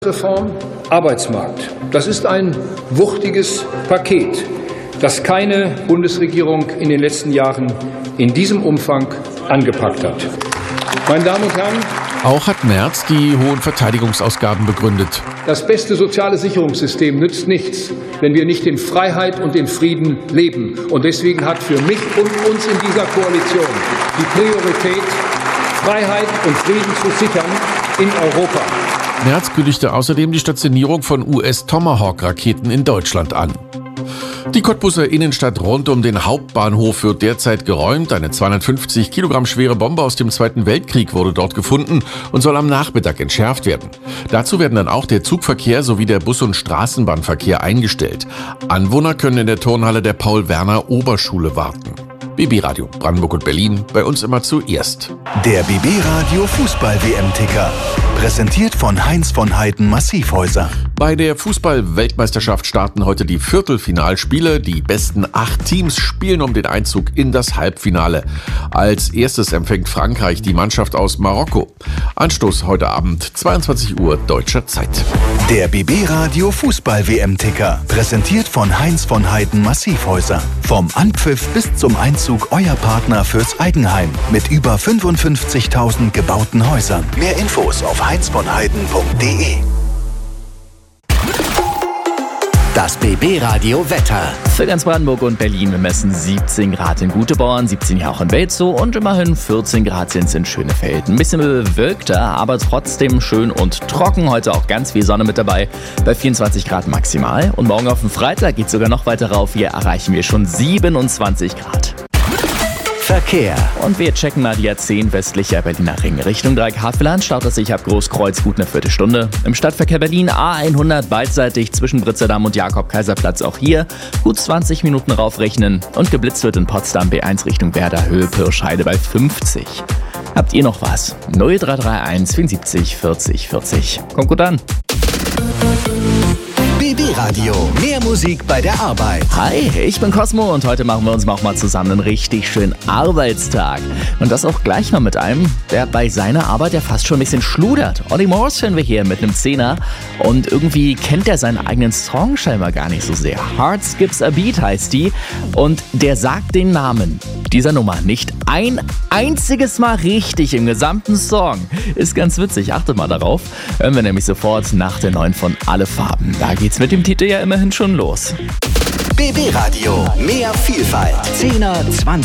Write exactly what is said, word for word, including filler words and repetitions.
Reform, Arbeitsmarkt. Das ist ein wuchtiges Paket, das keine Bundesregierung in den letzten Jahren in diesem Umfang angepackt hat. Meine Damen und Herren, auch hat Merz die hohen Verteidigungsausgaben begründet. Das beste soziale Sicherungssystem nützt nichts, wenn wir nicht in Freiheit und in Frieden leben. Und deswegen hat für mich und uns in dieser Koalition die Priorität, Freiheit und Frieden zu sichern in Europa. Merz kündigte außerdem die Stationierung von U S-Tomahawk-Raketen in Deutschland an. Die Cottbuser Innenstadt rund um den Hauptbahnhof wird derzeit geräumt. Eine zweihundertfünfzig Kilogramm schwere Bombe aus dem Zweiten Weltkrieg wurde dort gefunden und soll am Nachmittag entschärft werden. Dazu werden dann auch der Zugverkehr sowie der Bus- und Straßenbahnverkehr eingestellt. Anwohner können in der Turnhalle der Paul-Werner-Oberschule warten. B B-Radio Brandenburg und Berlin, bei uns immer zuerst. Der B B-Radio Fußball-W M-Ticker. Präsentiert von Heinz von Heiden Massivhäuser. Bei der Fußball-Weltmeisterschaft starten heute die Viertelfinalspiele. Die besten acht Teams spielen um den Einzug in das Halbfinale. Als erstes empfängt Frankreich die Mannschaft aus Marokko. Anstoß heute Abend, zweiundzwanzig Uhr deutscher Zeit. Der B B-Radio Fußball-W M-Ticker. Präsentiert von Heinz von Heiden Massivhäuser. Vom Anpfiff bis zum Einzug euer Partner fürs Eigenheim. Mit über fünfundfünfzigtausend gebauten Häusern. Mehr Infos auf heinz von heiden punkt de. Das B B-Radio Wetter. Für ganz Brandenburg und Berlin, wir messen siebzehn Grad in Gutebauern, siebzehn hier auch in Welzow und immerhin vierzehn Grad sind es in Schönefeld. Ein bisschen bewölkter, aber trotzdem schön und trocken. Heute auch ganz viel Sonne mit dabei, bei vierundzwanzig Grad maximal. Und morgen auf den Freitag geht es sogar noch weiter rauf. Hier erreichen wir schon siebenundzwanzig Grad. Verkehr. Und wir checken mal die A zehn westlicher Berliner Ring. Richtung Dreieck-Havelland staut es sich ab Großkreuz gut eine Viertelstunde. Im Stadtverkehr Berlin A hundert beidseitig zwischen Britzerdamm und Jakob-Kaiser-Platz auch hier. Gut zwanzig Minuten raufrechnen. Und geblitzt wird in Potsdam B eins Richtung Werder Höhe Pirschheide bei fünfzig. Habt ihr noch was? null drei drei eins vierundsiebzig vierzig vierzig. Kommt gut an. B B-Radio. Mehr Musik bei der Arbeit. Hi, ich bin Cosmo und heute machen wir uns auch mal zusammen einen richtig schönen Arbeitstag. Und das auch gleich mal mit einem, der bei seiner Arbeit ja fast schon ein bisschen schludert. Olly Morse hören wir hier mit einem Zehner und irgendwie kennt er seinen eigenen Song scheinbar gar nicht so sehr. Heart Skips a Beat heißt die und der sagt den Namen dieser Nummer nicht ein einziges Mal richtig im gesamten Song. Ist ganz witzig, achtet mal darauf. Hören wir nämlich sofort nach der neuen von Alle Farben. Da geht's mit dem Titel ja immerhin schon los. B B-Radio. Mehr Vielfalt. Zehner, zwanzig.